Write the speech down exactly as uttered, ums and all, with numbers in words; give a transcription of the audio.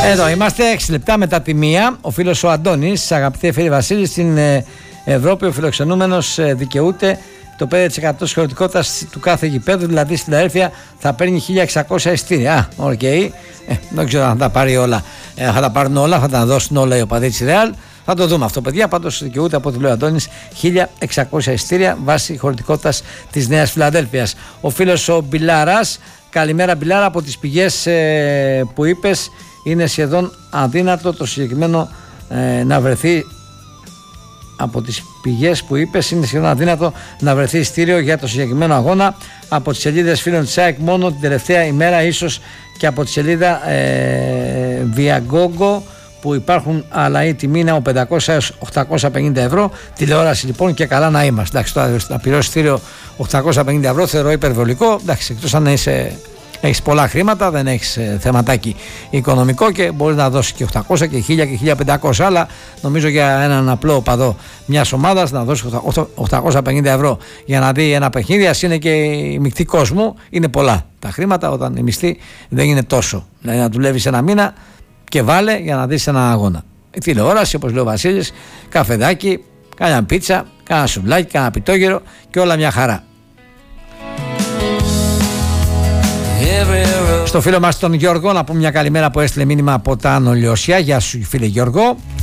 Εδώ είμαστε έξι λεπτά μετά τη μία. Ο φίλος ο Αντώνης, αγαπητέ φίλοι Βασίλη, στην Ευρώπη ο φιλοξενούμενος δικαιούται το πέντε τοις εκατό της χωρητικότητας του κάθε γηπέδου, δηλαδή στην Φιλαδέλφια θα παίρνει χίλια εξακόσια εισιτήρια. Α, οκ. Okay. Ε, δεν ξέρω αν θα τα πάρει όλα. Ε, θα τα πάρουν όλα, θα τα δώσουν όλα οι οπαδοί της Ρεάλ. Θα το δούμε αυτό, παιδιά. Πάντως δικαιούται από ό,τι λέει ο Αντώνης χίλια εξακόσια εισιτήρια βάσει χωρητικότητας της Νέας Φιλαδέλφειας. Ο φίλος ο Μπιλάρας, καλημέρα Μπιλάρα, από τις πηγές ε, που είπες είναι σχεδόν αδύνατο το συγκεκριμένο ε, να βρεθεί. Από τις πηγές που είπες είναι σχεδόν αδύνατο να βρεθεί εισιτήριο για το συγκεκριμένο αγώνα. Από τις σελίδες φίλων της ΑΕΚ μόνο την τελευταία ημέρα, ίσως και από τη σελίδα ε, Viagogo που υπάρχουν, αλλά η τιμή είναι από πεντακόσια έως οκτακόσια πενήντα ευρώ. Τηλεόραση λοιπόν και καλά να είμαστε. Εντάξει, τώρα να πληρώσει εισιτήριο οκτακόσια πενήντα ευρώ θεωρώ υπερβολικό. Εντάξει, εκτός αν είσαι, έχεις πολλά χρήματα, δεν έχεις ε, θεματάκι οικονομικό και μπορείς να δώσεις και οκτακόσια και χίλια και χίλια πεντακόσια, αλλά νομίζω για έναν απλό οπαδό μιας ομάδας να δώσει οκτακόσια πενήντα ευρώ για να δει ένα παιχνίδι, ας είναι και η μεικτή κόσμου, είναι πολλά τα χρήματα όταν η μισθή δεν είναι τόσο. Δηλαδή να δουλεύεις ένα μήνα και βάλε για να δεις ένα αγώνα. Η τηλεόραση, όπως λέει ο Βασίλης, καφεδάκι, κάνα πίτσα, κάνα σουβλάκι, κάνα πιτόγυρο και όλα μια χαρά. Στο φίλο μας τον Γιώργο να πούμε μια καλημέρα που έστειλε μήνυμα από τα Άνω Λιώσια. Γεια σου φίλε Γιώργο.